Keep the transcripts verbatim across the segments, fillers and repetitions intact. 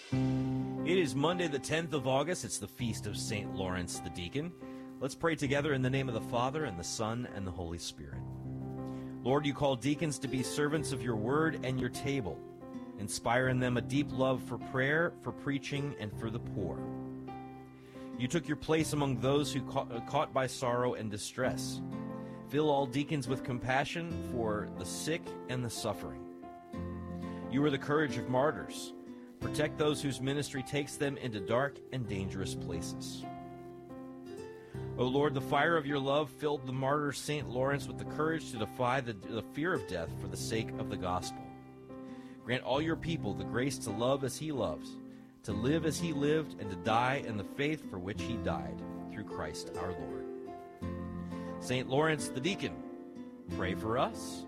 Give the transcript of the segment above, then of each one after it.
It is Monday, the tenth of August. It's the feast of Saint Lawrence the Deacon. Let's pray together in the name of the Father, and the Son, and the Holy Spirit. Lord, you call deacons to be servants of your word and your table. Inspire in them a deep love for prayer, for preaching, and for the poor. You took your place among those who caught, uh, caught by sorrow and distress. Fill all deacons with compassion for the sick and the suffering. You are the courage of martyrs. Protect those whose ministry takes them into dark and dangerous places. O Lord, the fire of your love filled the martyr Saint Lawrence with the courage to defy the, the fear of death for the sake of the gospel. Grant all your people the grace to love as he loves, to live as he lived, and to die in the faith for which he died, through Christ our Lord. Saint Lawrence the Deacon, pray for us.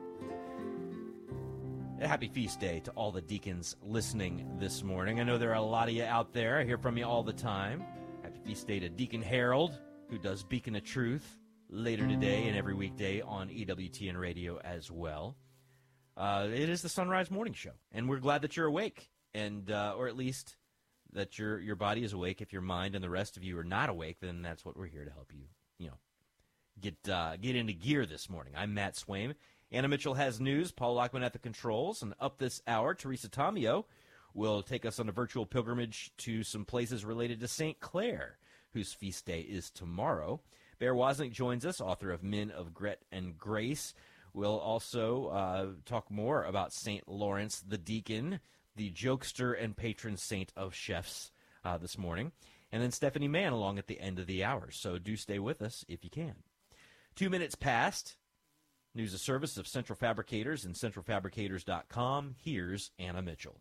A happy feast day to all the deacons listening this morning. I know there are a lot of you out there. I hear from you all the time. Happy feast day to Deacon Harold, who does Beacon of Truth later today and every weekday on E W T N Radio as well. Uh, it is the Sunrise Morning Show, and we're glad that you're awake, and uh, or at least that your your body is awake. If your mind and the rest of you are not awake, then that's what we're here to help you, you know, get uh, get into gear this morning. I'm Matt Swaim. Anna Mitchell has news. Paul Lockman at the controls, and up this hour, Teresa Tomeo will take us on a virtual pilgrimage to some places related to Saint Clare, whose feast day is tomorrow. Bear Wozniak joins us, author of Men of Grit and Grace. We'll also uh, talk more about Saint Lawrence the Deacon, the jokester and patron saint of chefs, uh, this morning. And then Stephanie Mann along at the end of the hour. So do stay with us if you can. Two minutes past. News of service of Central Fabricators and central fabricators dot com. Here's Anna Mitchell.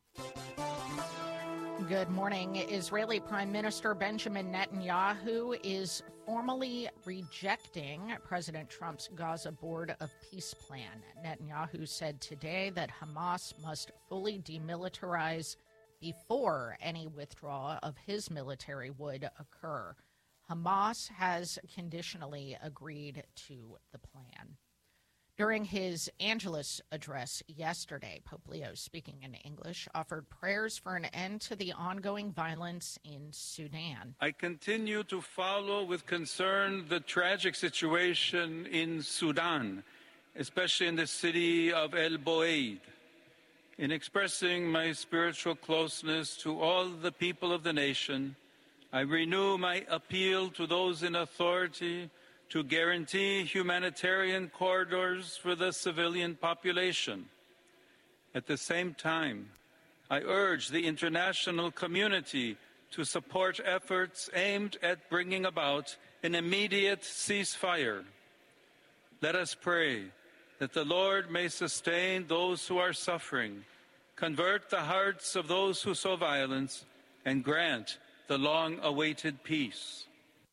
Good morning. Israeli Prime Minister Benjamin Netanyahu is formally rejecting President Trump's Gaza Board of Peace plan. Netanyahu said today that Hamas must fully demilitarize before any withdrawal of his military would occur. Hamas has conditionally agreed to the plan. During his Angelus address yesterday, Pope Leo, speaking in English, offered prayers for an end to the ongoing violence in Sudan. I continue to follow with concern the tragic situation in Sudan, especially in the city of El Boeid. In expressing my spiritual closeness to all the people of the nation, I renew my appeal to those in authority to guarantee humanitarian corridors for the civilian population. At the same time, I urge the international community to support efforts aimed at bringing about an immediate ceasefire. Let us pray that the Lord may sustain those who are suffering, convert the hearts of those who sow violence, and grant the long-awaited peace.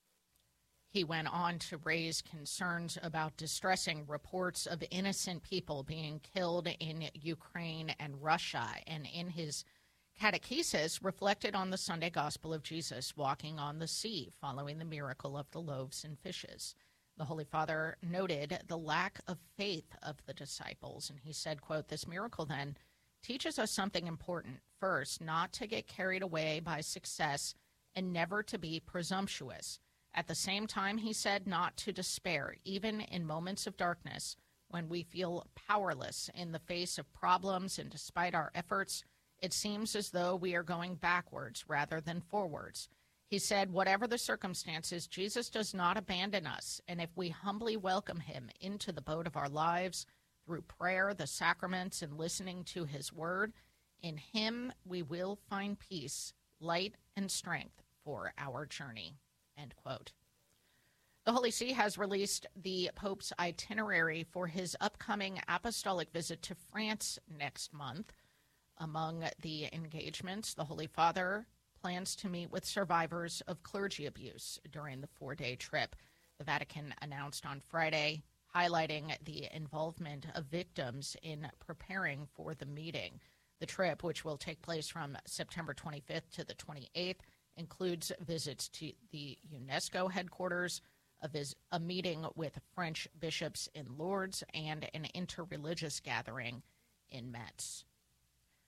He went on to raise concerns about distressing reports of innocent people being killed in Ukraine and Russia, and in his catechesis reflected on the Sunday Gospel of Jesus walking on the sea following the miracle of the loaves and fishes. The Holy Father noted the lack of faith of the disciples, and he said, quote, "This miracle then teaches us something important. First, not to get carried away by success and never to be presumptuous. At the same time, he said, not to despair, even in moments of darkness, when we feel powerless in the face of problems and despite our efforts, it seems as though we are going backwards rather than forwards. He said, whatever the circumstances, Jesus does not abandon us, and if we humbly welcome him into the boat of our lives through prayer, the sacraments, and listening to his word, in him we will find peace, light, and strength for our journey." End quote. The Holy See has released the Pope's itinerary for his upcoming apostolic visit to France next month. Among the engagements, the Holy Father plans to meet with survivors of clergy abuse during the four-day trip. The Vatican announced on Friday, highlighting the involvement of victims in preparing for the meeting. The trip, which will take place from September twenty-fifth to the twenty-eighth, includes visits to the UNESCO headquarters, a, vis- a meeting with French bishops in Lourdes, and an interreligious gathering in Metz.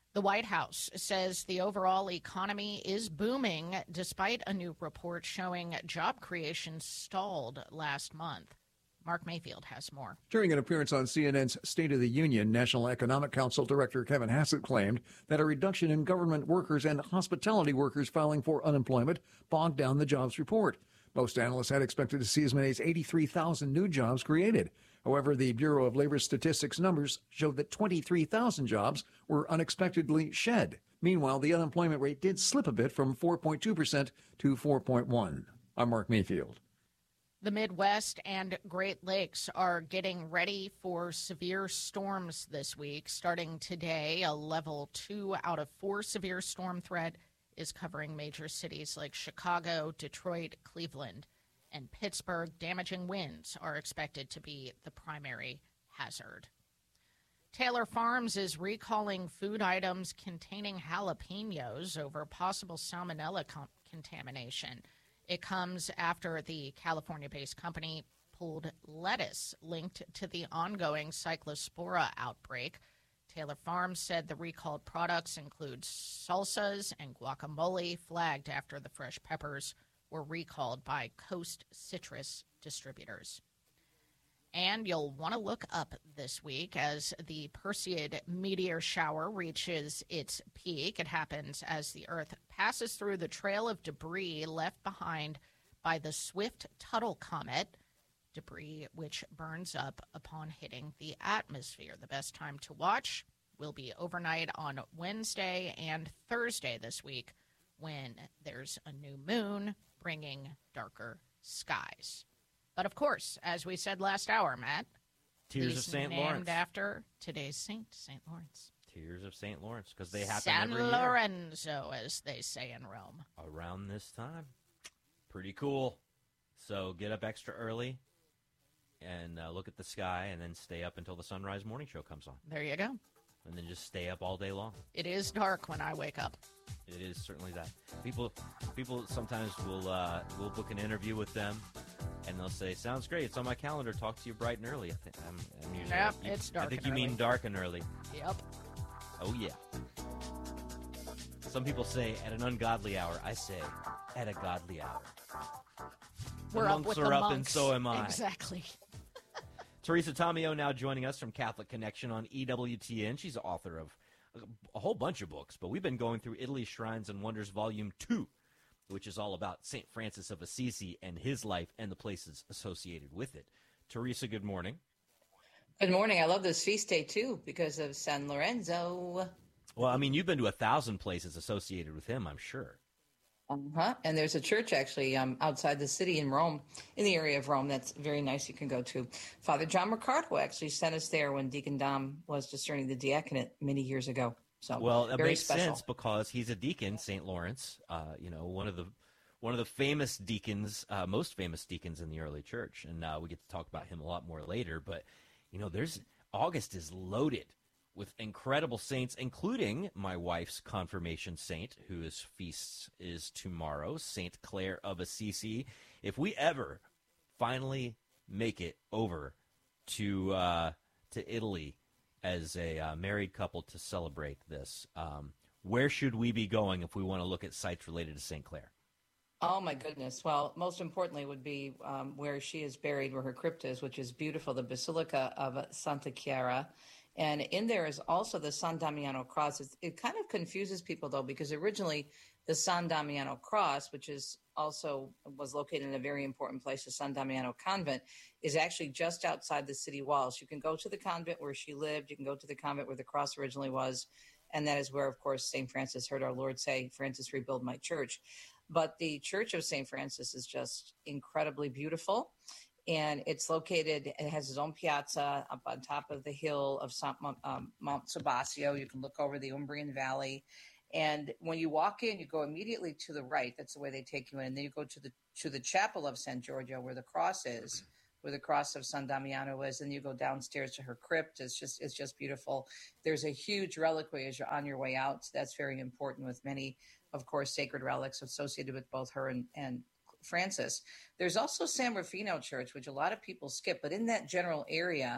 The White House says the overall economy is booming despite a new report showing job creation stalled last month. Mark Mayfield has more. During an appearance on C N N's State of the Union, National Economic Council Director Kevin Hassett claimed that a reduction in government workers and hospitality workers filing for unemployment bogged down the jobs report. Most analysts had expected to see as many as eighty-three thousand new jobs created. However, the Bureau of Labor Statistics numbers showed that twenty-three thousand jobs were unexpectedly shed. Meanwhile, the unemployment rate did slip a bit from four point two percent to four point one. I'm Mark Mayfield. The Midwest and Great Lakes are getting ready for severe storms this week. Starting today, a level two out of four severe storm threat is covering major cities like Chicago, Detroit, Cleveland, and Pittsburgh. Damaging winds are expected to be the primary hazard. Taylor Farms is recalling food items containing jalapenos over possible salmonella con- contamination. It comes after the California-based company pulled lettuce linked to the ongoing Cyclospora outbreak. Taylor Farms said the recalled products include salsas and guacamole, flagged after the fresh peppers were recalled by Coast Citrus distributors. And you'll want to look up this week as the Perseid meteor shower reaches its peak. It happens as the Earth passes through the trail of debris left behind by the Swift-Tuttle comet, debris which burns up upon hitting the atmosphere. The best time to watch will be overnight on Wednesday and Thursday this week when there's a new moon bringing darker skies. But, of course, as we said last hour, Matt, Tears of Saint named Lawrence. after today's saint, Saint Lawrence. Tears of Saint Lawrence, because they happen San every year. Lorenzo, as they say in Rome. Around this time. Pretty cool. So get up extra early and uh, look at the sky and then stay up until the Sunrise Morning Show comes on. There you go. And then just stay up all day long. It is dark when I wake up. It is certainly that. People people sometimes will uh, will book an interview with them, and they'll say, sounds great, it's on my calendar, talk to you bright and early. I think I'm, I'm usually, Yep, you, it's dark I think and you early. mean dark and early. Yep. Oh, yeah. Some people say at an ungodly hour. I say at a godly hour. We're the up monks with are the up, monks. and so am I. Exactly. Teresa Tomeo now joining us from Catholic Connection on E W T N. She's the author of a, a whole bunch of books, but we've been going through Italy's Shrines and Wonders Volume two, which is all about Saint Francis of Assisi and his life and the places associated with it. Teresa, good morning. Good morning. I love this feast day, too, because of San Lorenzo. Well, I mean, you've been to a thousand places associated with him, I'm sure. Uh-huh. And there's a church, actually, um, outside the city in Rome, in the area of Rome, that's very nice you can go to. Father John Mercado actually sent us there when Deacon Dom was discerning the diaconate many years ago. So, well, it very makes special. sense because he's a deacon, Saint Lawrence, uh, you know, one of the one of the famous deacons, uh, most famous deacons in the early church. And uh, we get to talk about him a lot more later. But, you know, there's August is loaded with incredible saints, including my wife's confirmation saint, whose feast is tomorrow, Saint Clare of Assisi. If we ever finally make it over to uh, to Italy as a uh, married couple to celebrate this, um, where should we be going if we want to look at sites related to Saint Clare? Oh, my goodness. Well, most importantly would be um, where she is buried, where her crypt is, which is beautiful, the Basilica of Santa Chiara. And in there is also the San Damiano cross. It's, it kind of confuses people, though, because originally the San Damiano cross, which is also was located in a very important place, the San Damiano convent, is actually just outside the city walls. You can go to the convent where she lived. You can go to the convent where the cross originally was. And that is where, of course, Saint Francis heard our Lord say, Francis, rebuild my church. But the Church of Saint Francis is just incredibly beautiful. And it's located, it has its own piazza up on top of the hill of um, Mount Sabasio. You can look over the Umbrian Valley. And when you walk in, you go immediately to the right. That's the way they take you in. And then you go to the to the chapel of San Giorgio, where the cross is, where the cross of San Damiano is. And you go downstairs to her crypt. It's just it's just beautiful. There's a huge reliquary as you're on your way out. So that's very important, with many, of course, sacred relics associated with both her and, and Francis. There's also San Rufino Church, which a lot of people skip. But in that general area,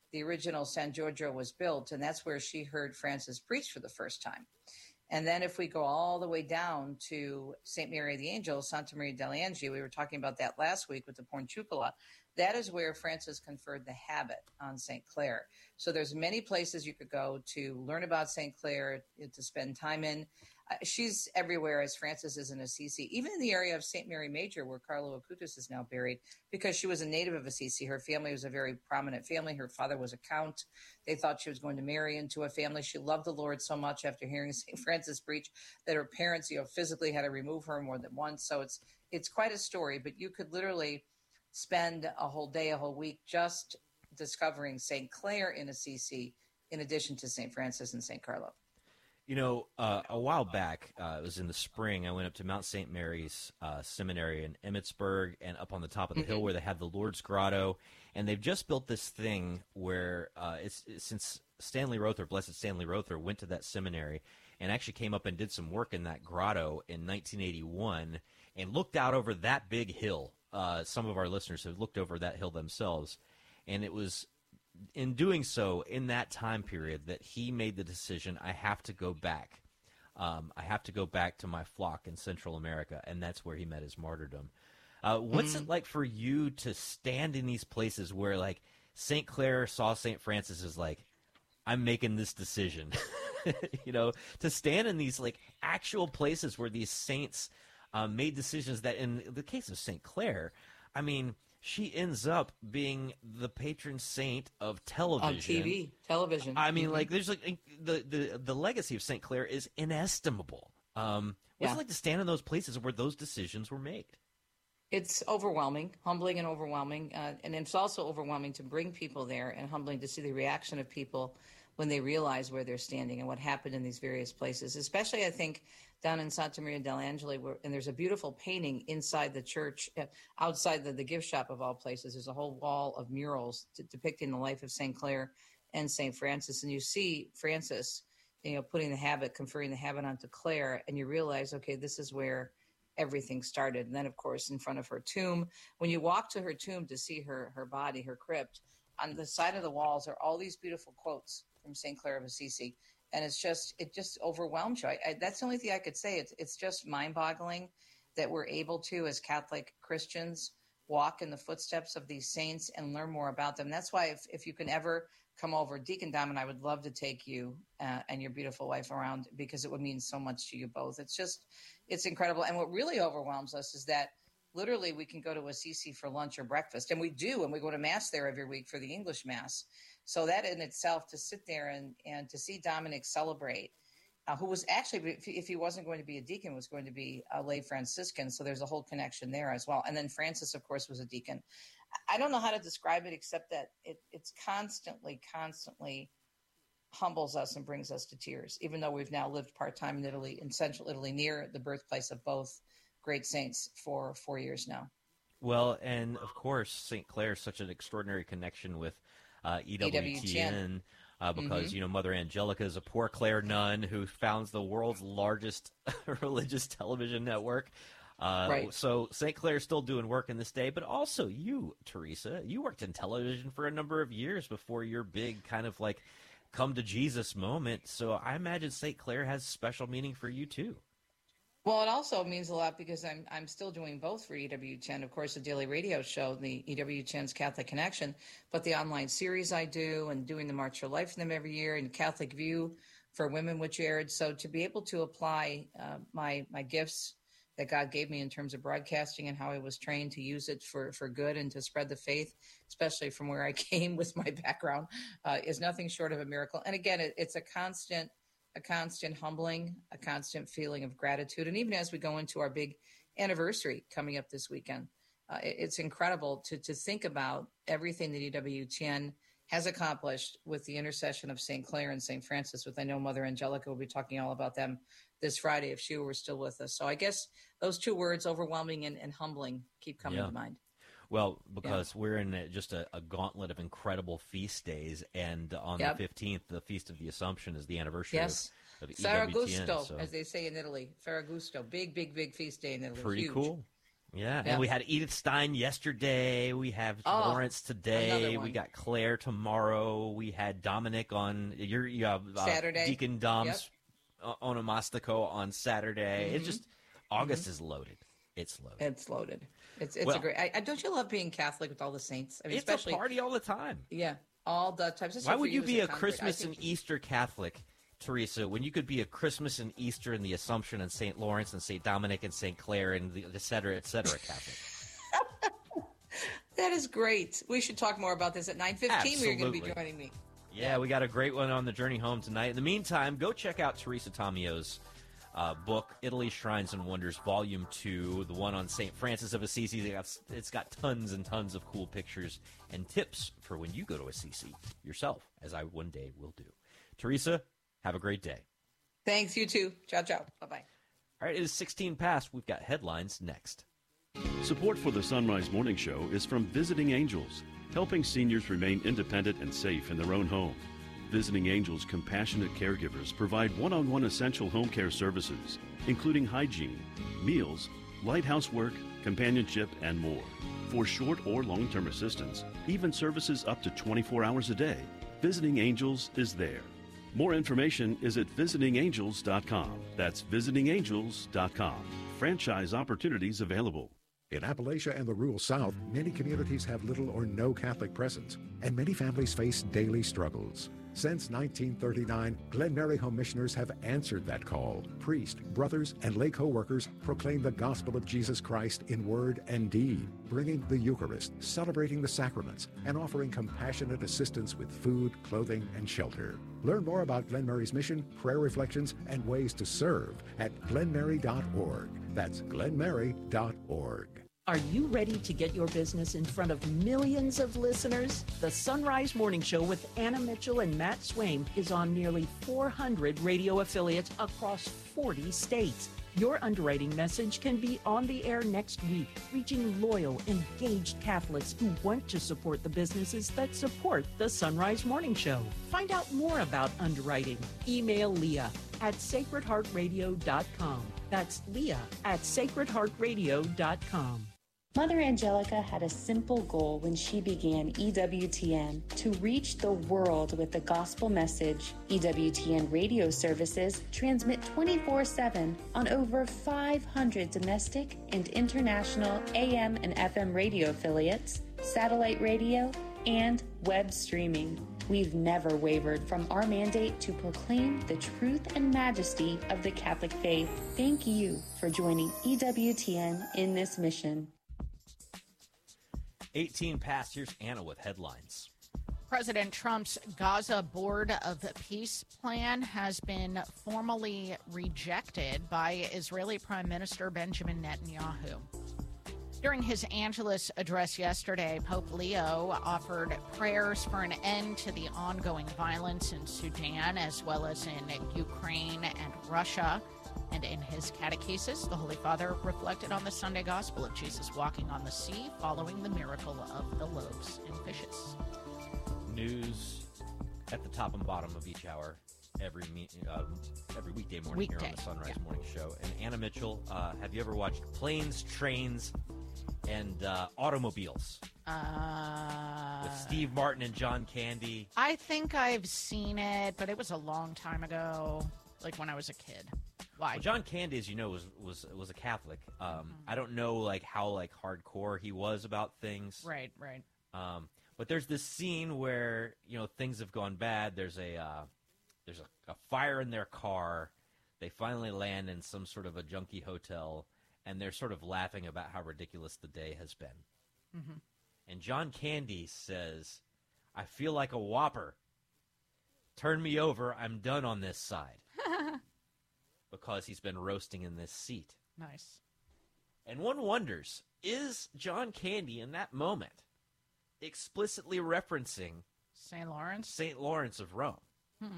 the original San Giorgio was built, and that's where she heard Francis preach for the first time. And then if we go all the way down to Saint Mary the Angel, Santa Maria degli Angeli, we were talking about that last week with the Porncupola, that is where Francis conferred the habit on Saint Clare. So there's many places you could go to learn about Saint Clare, to spend time in. Uh, she's everywhere, as Francis is in Assisi, even in the area of Saint Mary Major, where Carlo Acutis is now buried, because she was a native of Assisi. Her family was a very prominent family. Her father was a count. They thought she was going to marry into a family. She loved the Lord so much after hearing Saint Francis preach that her parents, you know, physically had to remove her more than once. So it's it's quite a story, but you could literally spend a whole day, a whole week just discovering Saint Clare in Assisi, in addition to Saint Francis and Saint Carlo. You know, uh, a while back, uh, it was in the spring, I went up to Mount Saint Mary's uh, Seminary in Emmitsburg and up on the top of the mm-hmm. hill where they have the Lourdes Grotto. And they've just built this thing where uh, it's, it's since Stanley Rother, Blessed Stanley Rother, went to that seminary and actually came up and did some work in that grotto in nineteen eighty-one and looked out over that big hill. Uh, some of our listeners have looked over that hill themselves. And it was in doing so, in that time period, that he made the decision, I have to go back. Um, I have to go back to my flock in Central America, and that's where he met his martyrdom. Uh, what's mm-hmm. it like for you to stand in these places where, like, Saint Clare saw Saint Francis as, like, I'm making this decision, you know, to stand in these, like, actual places where these saints uh, made decisions that, in the case of Saint Clare, I mean, she ends up being the patron saint of television. On T V, television. I mean, mm-hmm. like, there's like the, the the legacy of Saint Clare is inestimable. Um, what's yeah. it like to stand in those places where those decisions were made? It's overwhelming, humbling and overwhelming. Uh, and it's also overwhelming to bring people there, and humbling to see the reaction of people when they realize where they're standing and what happened in these various places, especially, I think, down in Santa Maria degli Angeli, where, and there's a beautiful painting inside the church, uh, outside the, the gift shop of all places. There's a whole wall of murals t- depicting the life of Saint Clare and Saint Francis. And you see Francis, you know, putting the habit, conferring the habit onto Clare, and you realize, okay, this is where everything started. And then, of course, in front of her tomb, when you walk to her tomb to see her, her body, her crypt, on the side of the walls are all these beautiful quotes from Saint Clare of Assisi. And it's just, it just overwhelms you. I, I, that's the only thing I could say. It's, it's just mind-boggling that we're able to, as Catholic Christians, walk in the footsteps of these saints and learn more about them. That's why if, if you can ever come over, Deacon Dom and I would love to take you uh, and your beautiful wife around, because it would mean so much to you both. It's just, it's incredible. And what really overwhelms us is that literally we can go to Assisi for lunch or breakfast, and we do, and we go to Mass there every week for the English Mass. So that in itself, to sit there and, and to see Dominic celebrate, uh, who was actually, if, if he wasn't going to be a deacon, was going to be a lay Franciscan. So there's a whole connection there as well. And then Francis, of course, was a deacon. I don't know how to describe it, except that it, it's constantly, constantly humbles us and brings us to tears, even though we've now lived part-time in Italy, in central Italy, near the birthplace of both great saints for four years now. Well, and of course, Saint Clare is such an extraordinary connection with uh, E W T N, uh, because, mm-hmm. you know, Mother Angelica is a Poor Clare nun who founds the world's largest religious television network. Uh, right. So Saint Clare's still doing work in this day, but also you, Teresa, you worked in television for a number of years before your big kind of like come to Jesus moment. So I imagine Saint Clare has special meaning for you too. Well, it also means a lot because I'm I'm still doing both for E W T N, of course, the daily radio show, the E W T N's Catholic Connection, but the online series I do, and doing the March for Life for them every year, and Catholic View for Women, which aired. So to be able to apply uh, my my gifts that God gave me in terms of broadcasting and how I was trained to use it for, for good and to spread the faith, especially from where I came with my background, uh, is nothing short of a miracle. And again, it, it's a constant a constant humbling, a constant feeling of gratitude. And even as we go into our big anniversary coming up this weekend, uh, it, it's incredible to to think about everything that E W T N has accomplished with the intercession of Saint Clare and Saint Francis, with I know Mother Angelica will be talking all about them this Friday if she were still with us. So I guess those two words, overwhelming and, and humbling, keep coming yeah. to mind. Well, because yeah. we're in a, just a, a gauntlet of incredible feast days, and on yep. the fifteenth, the Feast of the Assumption is the anniversary yes. of, of E W T N. Ferragosto, so. as they say in Italy. Ferragosto, big, big, big feast day in Italy. Pretty Huge. cool. Yeah, Yeah. and we had Edith Stein yesterday. We have Oh, Lawrence today. another one. We got Claire tomorrow. We had Dominic on your you have, uh, Saturday. Deacon Dom's uh, onomastico on Saturday. Mm-hmm. It's just August is loaded. It's loaded. It's loaded. It's it's Well- a great. I, I, don't you love being Catholic with all the saints? I mean, It's especially a party all the time. yeah, all the times. Especially Why for would you as be a convert. I Christmas think- and Easter Catholic, Teresa, when you could be a Christmas and Easter and the Assumption and Saint Lawrence and Saint Dominic and Saint Clair and the et cetera, et cetera Catholic? That is great. We should talk more about this at nine fifteen. We're going to be Absolutely. joining me. Yeah, we got a great one on the journey home tonight. In the meantime, go check out Teresa Tomio's uh, book, Italy, Shrines and Wonders, Volume two, the one on Saint Francis of Assisi. It's got, it's got tons and tons of cool pictures and tips for when you go to Assisi yourself, as I one day will do. Teresa, have a great day. Thanks, you too. Ciao, ciao. Bye-bye. All right, it is sixteen past. We've got headlines next. Support for the Sunrise Morning Show is from Visiting Angels, helping seniors remain independent and safe in their own home. Visiting Angels compassionate caregivers provide one-on-one essential home care services, including hygiene, meals, light housework, companionship, and more. For short or long-term assistance, even services up to twenty-four hours a day, Visiting Angels is there. More information is at visiting angels dot com. That's visiting angels dot com. Franchise opportunities available. In Appalachia and the rural South, many communities have little or no Catholic presence, and many families face daily struggles. Since nineteen thirty-nine, Glen Mary Home Missioners have answered that call. Priests, brothers, and lay co-workers proclaim the gospel of Jesus Christ in word and deed, bringing the Eucharist, celebrating the sacraments, and offering compassionate assistance with food, clothing, and shelter. Learn more about Glen Mary's mission, prayer reflections, and ways to serve at glen mary dot org. That's glen mary dot org. Are you ready to get your business in front of millions of listeners? The Sunrise Morning Show with Anna Mitchell and Matt Swaim is on nearly four hundred radio affiliates across forty states. Your underwriting message can be on the air next week, reaching loyal, engaged Catholics who want to support the businesses that support the Sunrise Morning Show. Find out more about underwriting. Email Leah at sacred heart radio dot com. That's Leah at sacred heart radio dot com. Mother Angelica had a simple goal when she began E W T N, to reach the world with the gospel message. E W T N radio services transmit twenty-four seven on over five hundred domestic and international A M and F M radio affiliates, satellite radio, and web streaming. We've never wavered from our mandate to proclaim the truth and majesty of the Catholic faith. Thank you for joining E W T N in this mission. eighteen past. Here's Anna with headlines. President Trump's Gaza Board of Peace plan has been formally rejected by Israeli Prime Minister Benjamin Netanyahu. During his Angelus address yesterday, Pope Leo offered prayers for an end to the ongoing violence in Sudan as well as in Ukraine and Russia. And in his catechesis, the Holy Father reflected on the Sunday Gospel of Jesus walking on the sea following the miracle of the loaves and fishes. News at the top and bottom of each hour every me- uh, every weekday morning Weekday, here on the Sunrise yeah. Morning Show. And Anna Mitchell, uh, have you ever watched Planes, Trains, and uh, Automobiles Uh, with Steve Martin and John Candy? I think I've seen it, but it was a long time ago, like when I was a kid. Why? Well, John Candy, as you know, was was was a Catholic. Um, Mm-hmm. I don't know like how like hardcore he was about things. Right, right. Um, but there's this scene where you know things have gone bad. There's a uh, there's a, a fire in their car. They finally land in some sort of a junkie hotel, and they're sort of laughing about how ridiculous the day has been. Mm-hmm. And John Candy says, "I feel like a whopper. Turn me over. I'm done on this side." Because he's been roasting in this seat. Nice. And one wonders, is John Candy in that moment explicitly referencing Saint Lawrence? Saint Lawrence of Rome? Hmm.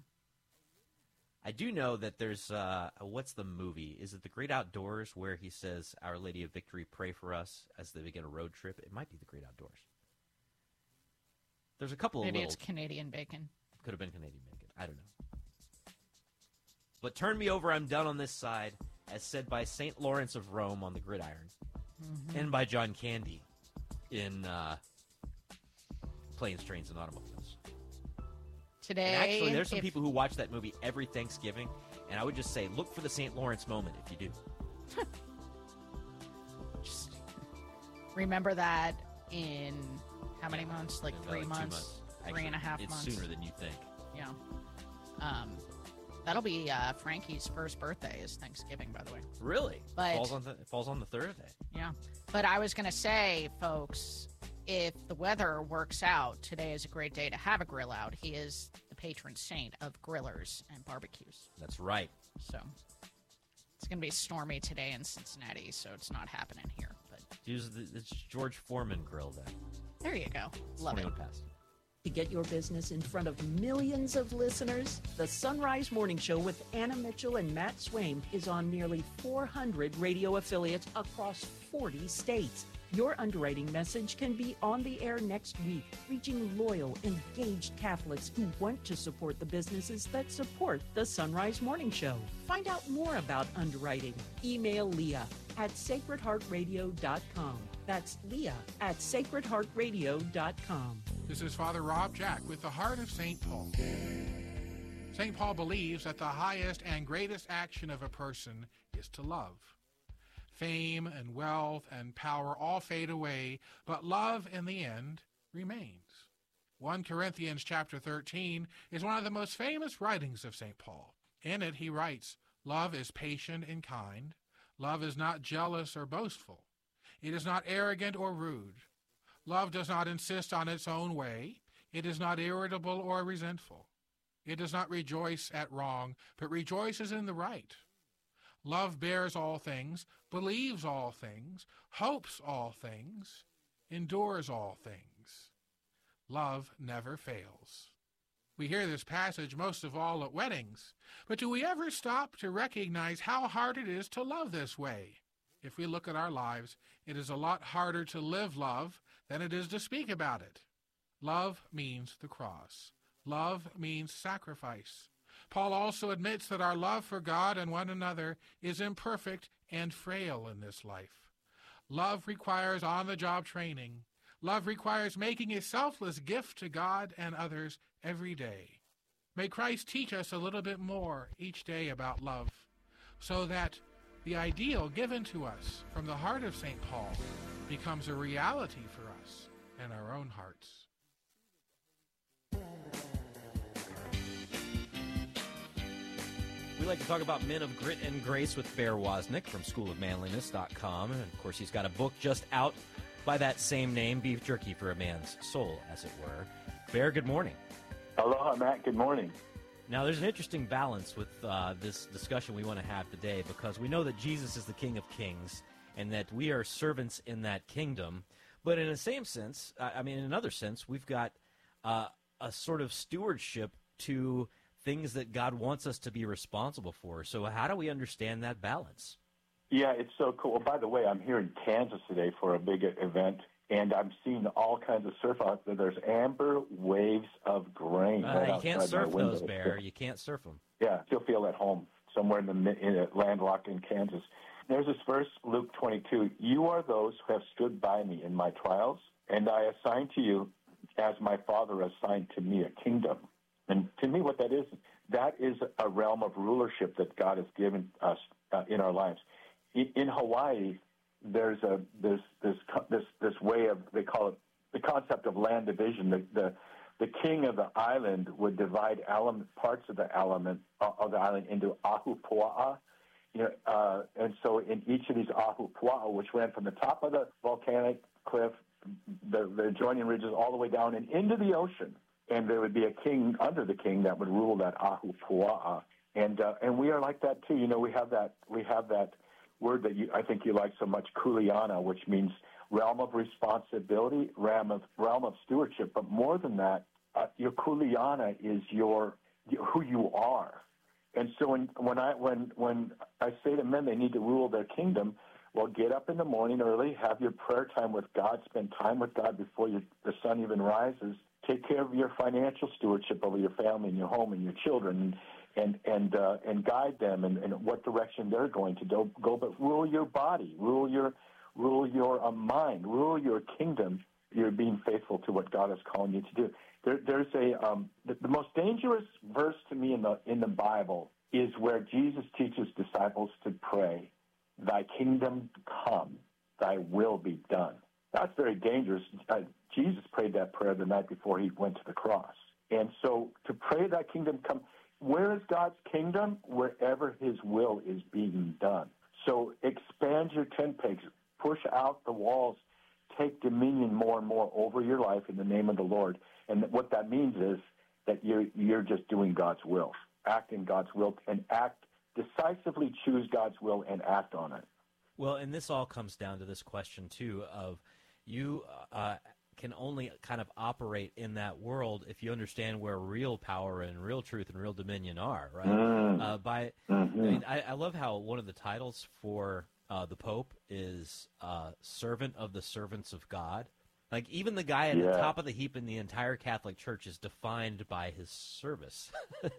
I do know that there's, uh, what's the movie? Is it The Great Outdoors where he says, Our Lady of Victory, pray for us as they begin a road trip? It might be The Great Outdoors. There's a couple Maybe of it's little... Canadian bacon. Could have been Canadian bacon. I don't know. But turn me over, I'm done on this side, as said by Saint Lawrence of Rome on the gridiron. Mm-hmm. and by John Candy in uh, Planes, Trains, and Automobiles. Today, and actually, there's some if, people who watch that movie every Thanksgiving, and I would just say, look for the Saint Lawrence moment if you do. Just remember that in how many months? Like Yeah, three like two months, months. three Actually, and a half it's months. sooner than you think. Yeah. Um, that'll be uh, Frankie's first birthday is Thanksgiving, by the way. Really? But- it falls on the it falls on the Thursday. Yeah. But I was going to say, folks, if the weather works out, today is a great day to have a grill out. He is the patron saint of grillers and barbecues. That's right. So it's going to be stormy today in Cincinnati, so it's not happening here. But Use the it's George Foreman grill then. there you go. Love it. twenty-one past. To get your business in front of millions of listeners, the Sunrise Morning Show with Anna Mitchell and Matt Swaim is on nearly four hundred radio affiliates across forty states. Your underwriting message can be on the air next week, reaching loyal, engaged Catholics who want to support the businesses that support the Sunrise Morning Show. Find out more about underwriting. Email Leah at sacred heart radio dot com. That's Leah at sacred heart radio dot com. This is Father Rob Jack with the Heart of Saint Paul. Saint Paul believes that the highest and greatest action of a person is to love. Fame and wealth and power all fade away, but love in the end remains. First Corinthians chapter thirteen is one of the most famous writings of Saint Paul. In it he writes, "Love is patient and kind. Love is not jealous or boastful. It is not arrogant or rude. Love does not insist on its own way. It is not irritable or resentful. It does not rejoice at wrong, but rejoices in the right. Love bears all things, believes all things, hopes all things, endures all things. Love never fails." We hear this passage most of all at weddings, but do we ever stop to recognize how hard it is to love this way? If we look at our lives, it is a lot harder to live love than it is to speak about it. Love means the cross. Love means sacrifice. Paul also admits that our love for God and one another is imperfect and frail in this life. Love requires on-the-job training. Love requires making a selfless gift to God and others every day. May Christ teach us a little bit more each day about love, so that the ideal given to us from the heart of Saint Paul becomes a reality for us in our own hearts. We like to talk about men of grit and grace with Bear Wozniak from school of manliness dot com. And, of course, he's got a book just out by that same name, Beef Jerky for a Man's Soul, as it were. Bear, good morning. Aloha, Matt. Good morning. Now, there's an interesting balance with uh, this discussion we want to have today, because we know that Jesus is the King of Kings and that we are servants in that kingdom. But in the same sense, I mean, in another sense, we've got uh, a sort of stewardship to things that God wants us to be responsible for. So how do we understand that balance? Yeah, it's so cool. By the way, I'm here in Kansas today for a big event, and I'm seeing all kinds of surf out there. There's amber waves of grain. Uh, right you can't outside my surf window. those, Bear. You can't surf them. Yeah, still feel at home somewhere in the mi- in a landlocked in Kansas. There's this verse, Luke twenty-two. "You are those who have stood by me in my trials, and I assign to you, as my Father assigned to me, a kingdom." And to me, what that is, that is a realm of rulership that God has given us uh, in our lives. In, in Hawaii, there's a there's this this this way of, they call it the concept of land division. The the, the king of the island would divide element, parts of the element uh, of the island into ahupua'a. You know, uh, and so in each of these ahupua'a, which ran from the top of the volcanic cliff, the, the adjoining ridges, all the way down and into the ocean. And there would be a king under the king that would rule that ahupua'a, and uh, and we are like that too. You know, we have that we have that word that you, I think you like so much, kuleana, which means realm of responsibility, realm of realm of stewardship. But more than that, uh, your kuleana is your who you are. And so when when I when when I say to men they need to rule their kingdom, well, get up in the morning early, have your prayer time with God, spend time with God before you, the sun even rises. Take care of your financial stewardship over your family and your home and your children, and and uh, and guide them in, in what direction they're going to go. Go, but rule your body, rule your rule your uh, mind, rule your kingdom. You're being faithful to what God is calling you to do. There, there's a um, the, the most dangerous verse to me in the in the Bible is where Jesus teaches disciples to pray, "Thy kingdom come, Thy will be done." That's very dangerous. Uh, Jesus prayed that prayer the night before he went to the cross, and so to pray "Thy kingdom come," where is God's kingdom? Wherever His will is being done. So expand your tent pegs, push out the walls. Take dominion more and more over your life in the name of the Lord. And what that means is that you're, you're just doing God's will. Act in God's will and act decisively, choose God's will and act on it. Well, and this all comes down to this question, too, of you uh, can only kind of operate in that world if you understand where real power and real truth and real dominion are, right? Mm. Uh, by, mm-hmm. I mean, I, I love how one of the titles for Uh, the Pope is uh, servant of the servants of God. Like, even the guy at yeah. the top of the heap in the entire Catholic Church is defined by his service.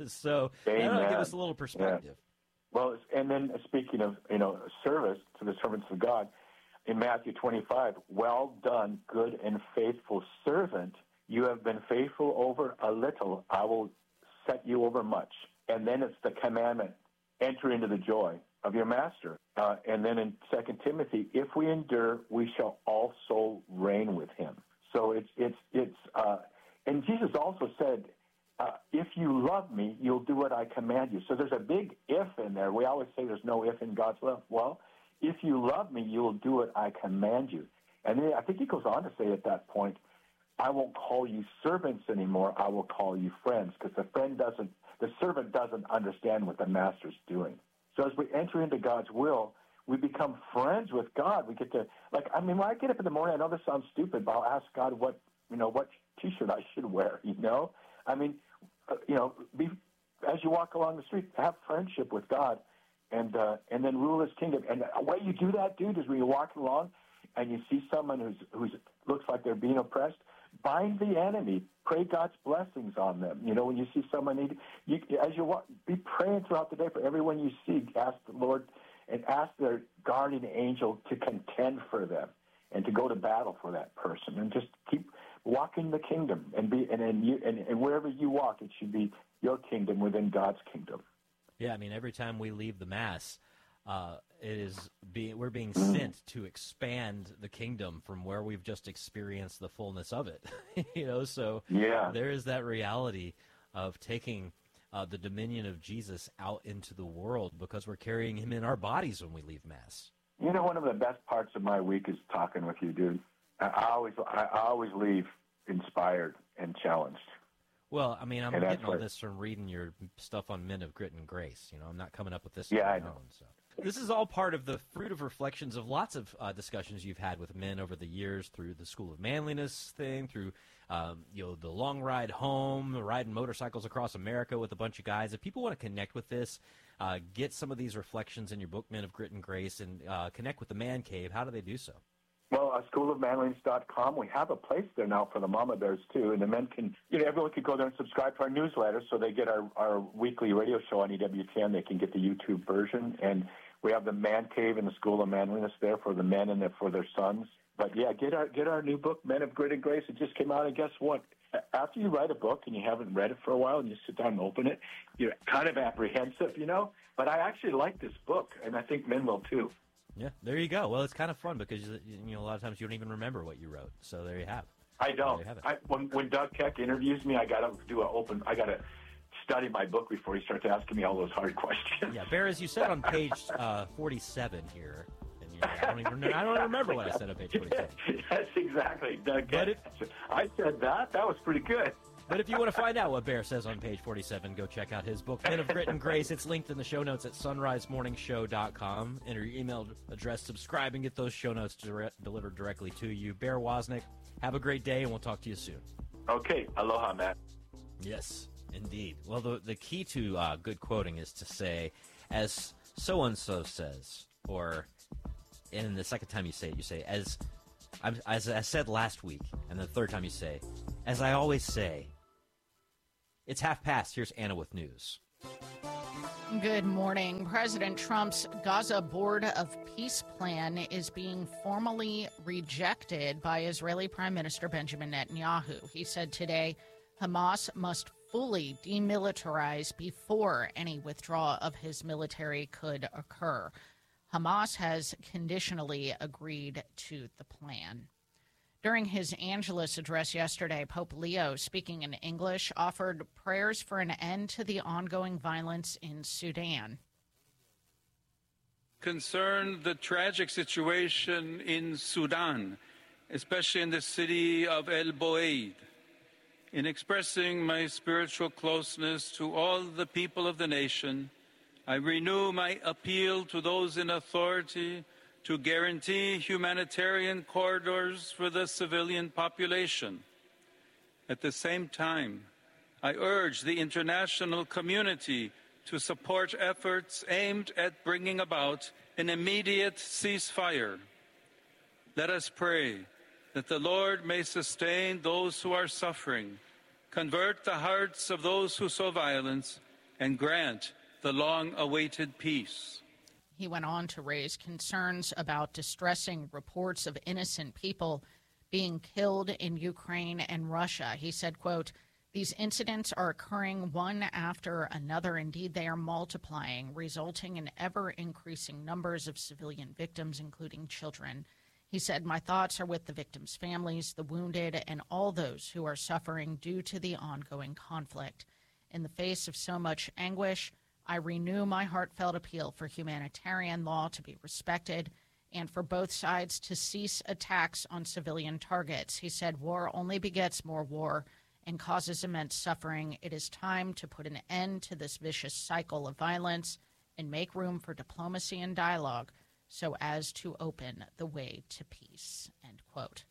So that'll give us a little perspective. Yeah. Well, and then speaking of, you know, service to the servants of God, in Matthew twenty-five, "Well done, good and faithful servant. You have been faithful over a little. I will set you over much." And then it's the commandment, "Enter into the joy of your master." Uh, and then in Second Timothy, "If we endure, we shall also reign with him." So it's, it's, it's, uh, and Jesus also said, uh, "If you love me, you'll do what I command you." So there's a big if in there. We always say there's no if in God's love. Well, if you love me, you'll do what I command you. And then I think he goes on to say at that point, "I won't call you servants anymore. I will call you friends," because the friend doesn't, the servant doesn't understand what the master's doing. So as we enter into God's will, we become friends with God. We get to, like, I mean, when I get up in the morning, I know this sounds stupid, but I'll ask God what, you know, what T-shirt I should wear, you know? I mean, uh, you know, be, as you walk along the street, have friendship with God and uh, and then rule His kingdom. And the way you do that, dude, is when you're walking along and you see someone who's who's looks like they're being oppressed, bind the enemy. Pray God's blessings on them. You know, when you see someone need, you, as you walk, be praying throughout the day for everyone you see. Ask the Lord and ask their guardian angel to contend for them and to go to battle for that person. And just keep walking the kingdom. And be and and, you, and, and wherever you walk, it should be your kingdom within God's kingdom. Yeah, I mean, every time we leave the Mass, uh, it is being we're being sent to expand the kingdom from where we've just experienced the fullness of it. You know, so yeah. there is that reality of taking uh, the dominion of Jesus out into the world because we're carrying Him in our bodies when we leave Mass. You know, one of the best parts of my week is talking with you, dude. I, I always, I always leave inspired and challenged. Well, I mean, I'm and getting all what, this from reading your stuff on Men of Grit and Grace. You know, I'm not coming up with this yeah, on my I know. own. So. This is all part of the fruit of reflections of lots of uh, discussions you've had with men over the years through the School of Manliness thing, through um, you know the long ride home, riding motorcycles across America with a bunch of guys. If people want to connect with this, uh, get some of these reflections in your book, Men of Grit and Grace, and uh, connect with the Man Cave, how do they do so? Well, uh, school of manliness dot com. We have a place there now for the mama bears, too. And the men can, you know, everyone can go there and subscribe to our newsletter so they get our, our weekly radio show on E W T N. They can get the YouTube version. And we have the Man Cave and the School of Manliness there for the men and for their sons. But, yeah, get our get our new book, Men of Grit and Grace. It just came out, and guess what? After you write a book and you haven't read it for a while and you sit down and open it, you're kind of apprehensive, you know. But I actually like this book, and I think men will, too. Yeah, there you go. Well, it's kind of fun because you know a lot of times you don't even remember what you wrote. So there you have. I don't. I, when when Doug Keck interviews me, I got to do an open. I got to study my book before he starts asking me all those hard questions. Yeah, Bear, as you said on page uh, forty-seven here, and you know, I don't even I don't remember what I said on page forty-seven. That's exactly Doug Keck. It, I said that. That was pretty good. But if you want to find out what Bear says on page forty-seven, go check out his book, Men of Grit and Grace. It's linked in the show notes at sunrise morning show dot com. Enter your email address, subscribe, and get those show notes direct, delivered directly to you. Bear Wozniak, have a great day, and we'll talk to you soon. Okay. Aloha, Matt. Yes, indeed. Well, the, the key to uh, good quoting is to say, as so-and-so says, or, and the second time you say it, you say, as, as I said last week, and the third time you say, as I always say. It's half past. Here's Anna with news. Good morning. President Trump's Gaza Board of Peace plan is being formally rejected by Israeli Prime Minister Benjamin Netanyahu. He said today Hamas must fully demilitarize before any withdrawal of his military could occur. Hamas has conditionally agreed to the plan. During his Angelus address yesterday, Pope Leo, speaking in English, offered prayers for an end to the ongoing violence in Sudan. Concerned the tragic situation in Sudan, especially in the city of El Boeid. In expressing my spiritual closeness to all the people of the nation, I renew my appeal to those in authority to guarantee humanitarian corridors for the civilian population. At the same time, I urge the international community to support efforts aimed at bringing about an immediate ceasefire. Let us pray that the Lord may sustain those who are suffering, convert the hearts of those who sow violence, and grant the long-awaited peace. He went on to raise concerns about distressing reports of innocent people being killed in Ukraine and Russia. He said, quote, "These incidents are occurring one after another. Indeed, they are multiplying, resulting in ever-increasing numbers of civilian victims, including children." He said, "My thoughts are with the victims' families, the wounded, and all those who are suffering due to the ongoing conflict. In the face of so much anguish, I renew my heartfelt appeal for humanitarian law to be respected and for both sides to cease attacks on civilian targets." He said, "War only begets more war and causes immense suffering. It is time to put an end to this vicious cycle of violence and make room for diplomacy and dialogue so as to open the way to peace," end quote.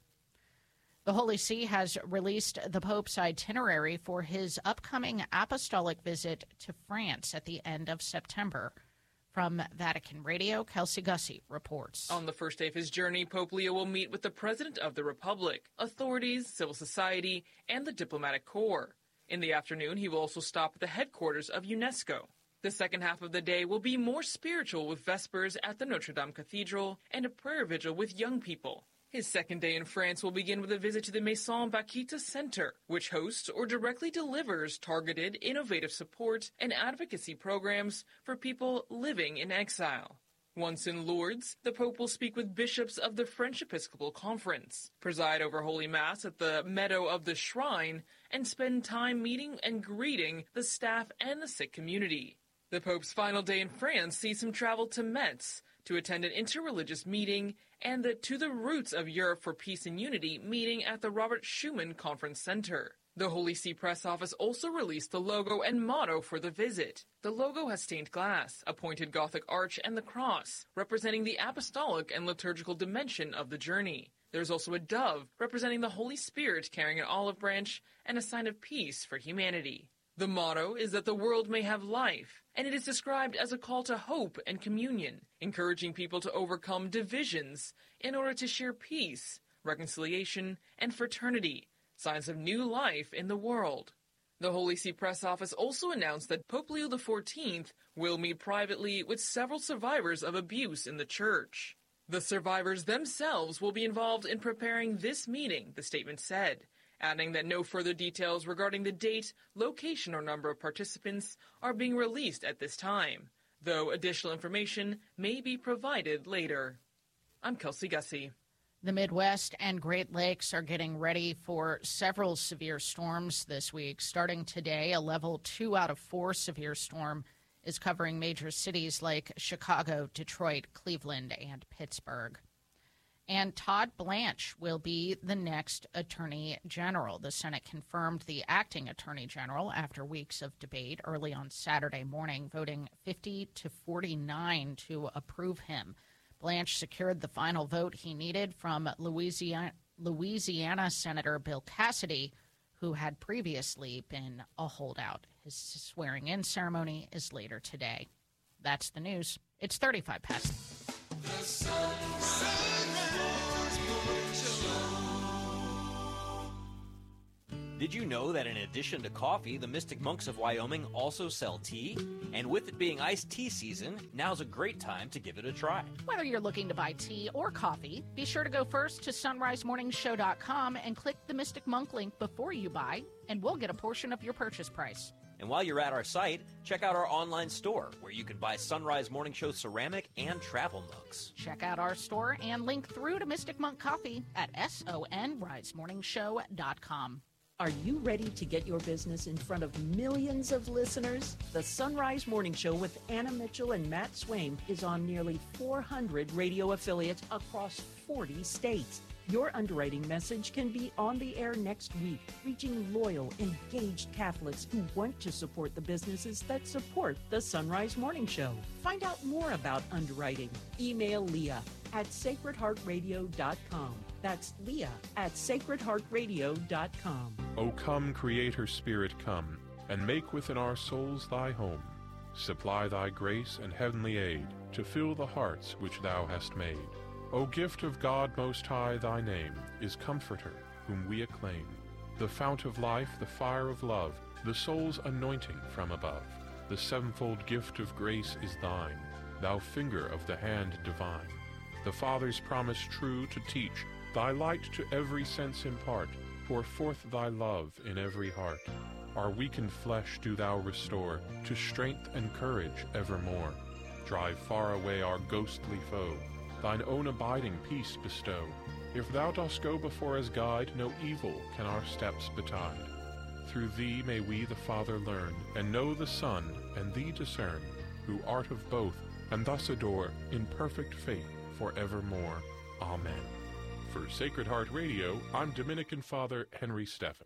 The Holy See has released the Pope's itinerary for his upcoming apostolic visit to France at the end of September. From Vatican Radio, Kelsey Gussie reports. On the first day of his journey, Pope Leo will meet with the President of the Republic, authorities, civil society, and the diplomatic corps. In the afternoon, he will also stop at the headquarters of UNESCO. The second half of the day will be more spiritual, with Vespers at the Notre Dame Cathedral and a prayer vigil with young people. His second day in France will begin with a visit to the Maison Bakita Center, which hosts or directly delivers targeted, innovative support and advocacy programs for people living in exile. Once in Lourdes, the Pope will speak with bishops of the French Episcopal Conference, preside over Holy Mass at the Meadow of the Shrine, and spend time meeting and greeting the staff and the sick community. The Pope's final day in France sees him travel to Metz to attend an interreligious meeting and the To the Roots of Europe for Peace and Unity meeting at the Robert Schuman Conference Center. The Holy See Press Office also released the logo and motto for the visit. The logo has stained glass, a pointed Gothic arch, and the cross, representing the apostolic and liturgical dimension of the journey. There's also a dove, representing the Holy Spirit carrying an olive branch and a sign of peace for humanity. The motto is that the world may have life, and it is described as a call to hope and communion, encouraging people to overcome divisions in order to share peace, reconciliation, and fraternity, signs of new life in the world. The Holy See Press Office also announced that Pope Leo the fourteenth will meet privately with several survivors of abuse in the Church. The survivors themselves will be involved in preparing this meeting, the statement said, adding that no further details regarding the date, location, or number of participants are being released at this time, though additional information may be provided later. I'm Kelsey Gussie. The Midwest and Great Lakes are getting ready for several severe storms this week. Starting today, a level two out of four severe storm is covering major cities like Chicago, Detroit, Cleveland, and Pittsburgh. And Todd Blanche will be the next Attorney General. The Senate confirmed the acting Attorney General after weeks of debate early on Saturday morning, voting fifty to forty-nine to approve him. Blanche secured the final vote he needed from Louisiana, Louisiana Senator Bill Cassidy, who had previously been a holdout. His swearing-in ceremony is later today. That's the news. It's thirty-five past. The Sunrise Morning Show. Did you know that in addition to coffee, the Mystic Monks of Wyoming also sell tea? And with it being iced tea season, now's a great time to give it a try. Whether you're looking to buy tea or coffee, be sure to go first to sunrise morning show dot com and click the Mystic Monk link before you buy, and we'll get a portion of your purchase price. And while you're at our site, check out our online store where you can buy Sunrise Morning Show ceramic and travel mugs. Check out our store and link through to Mystic Monk Coffee at sunrise morning show dot com. Are you ready to get your business in front of millions of listeners? The Sunrise Morning Show with Anna Mitchell and Matt Swaim is on nearly four hundred radio affiliates across forty states. Your underwriting message can be on the air next week, reaching loyal, engaged Catholics who want to support the businesses that support the Sunrise Morning Show. Find out more about underwriting. Email Leah at sacred heart radio dot com. That's Leah at sacred heart radio dot com. O come, Creator Spirit, come, and make within our souls thy home. Supply thy grace and heavenly aid to fill the hearts which thou hast made. O gift of God Most High, thy name is Comforter, whom we acclaim. The fount of life, the fire of love, the soul's anointing from above. The sevenfold gift of grace is thine, thou finger of the hand divine. The Father's promise true to teach, thy light to every sense impart, pour forth thy love in every heart. Our weakened flesh do thou restore, to strength and courage evermore. Drive far away our ghostly foe, thine own abiding peace bestow. If thou dost go before as guide, no evil can our steps betide. Through thee may we the Father learn, and know the Son, and thee discern, who art of both, and thus adore, in perfect faith forevermore. Amen. For Sacred Heart Radio, I'm Dominican Father Henry Steffen.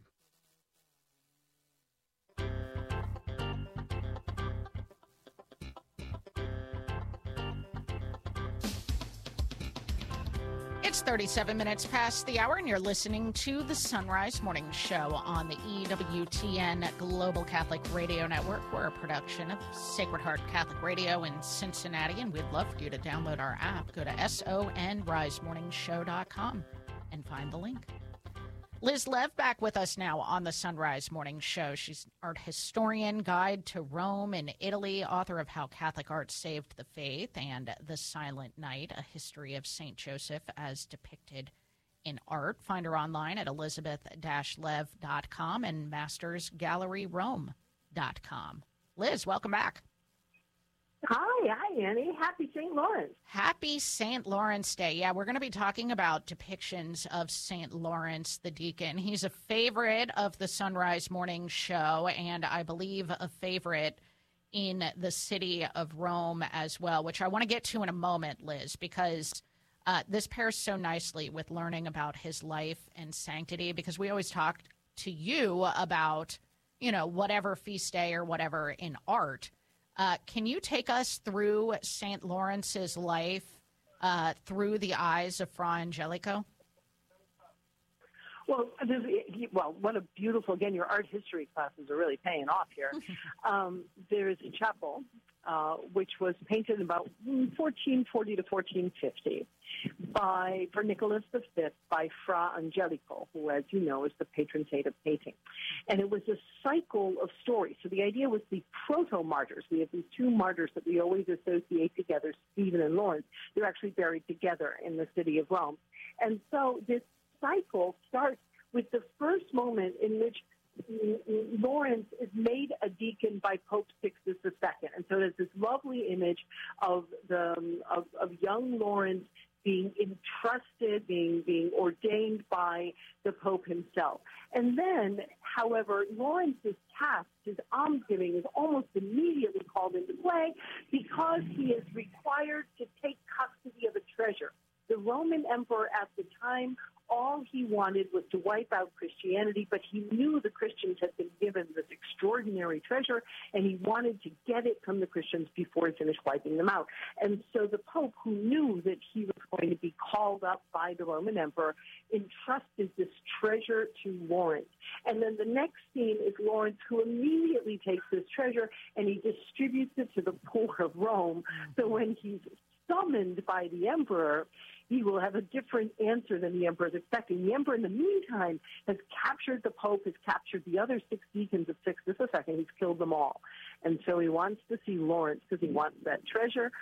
It's thirty-seven minutes past the hour, and you're listening to the Sunrise Morning Show on the E W T N Global Catholic Radio Network. We're a production of Sacred Heart Catholic Radio in Cincinnati, and we'd love for you to download our app. Go to sunrise morning show dot com and find the link. Liz Lev back with us now on the Sunrise Morning Show. She's an art historian, guide to Rome and Italy, author of How Catholic Art Saved the Faith and The Silent Night, a history of Saint Joseph as depicted in art. Find her online at elizabeth dash lev dot com and masters gallery rome dot com. Liz, welcome back. Hi, hi, Annie. Happy Saint Lawrence. Happy Saint Lawrence Day. Yeah, we're going to be talking about depictions of Saint Lawrence the Deacon. He's a favorite of the Sunrise Morning Show, and I believe a favorite in the city of Rome as well, which I want to get to in a moment, Liz, because uh, this pairs so nicely with learning about his life and sanctity, because we always talk to you about, you know, whatever feast day or whatever in art. Uh, can you take us through Saint Lawrence's life uh, through the eyes of Fra Angelico? Well, well, what a beautiful, again, your art history classes are really paying off here. um, there's a chapel, uh, which was painted in about fourteen forty to fourteen fifty by, for Nicholas the Fifth, by Fra Angelico, who, as you know, is the patron saint of painting. And it was a cycle of stories. So the idea was the proto-martyrs. We have these two martyrs that we always associate together, Stephen and Lawrence. They're actually buried together in the city of Rome. And so this cycle starts with the first moment in which Lawrence is made a deacon by Pope Sixtus the Second. And so there's this lovely image of the um, of, of young Lawrence being entrusted, being being ordained by the Pope himself. And then, however, Lawrence's task, his almsgiving, is almost immediately called into play because he is required to take custody of a treasure. The Roman emperor at the time, all he wanted was to wipe out Christianity, but he knew the Christians had been given this extraordinary treasure, and he wanted to get it from the Christians before he finished wiping them out. And so the Pope, who knew that he was going to be called up by the Roman emperor, entrusted this treasure to Lawrence. And then the next scene is Lawrence, who immediately takes this treasure and he distributes it to the poor of Rome. So when he's summoned by the emperor, he will have a different answer than the emperor is expecting. The emperor, in the meantime, has captured the Pope, has captured the other six deacons of Sixtus the Second. He's killed them all. And so he wants to see Lawrence because he wants that treasure.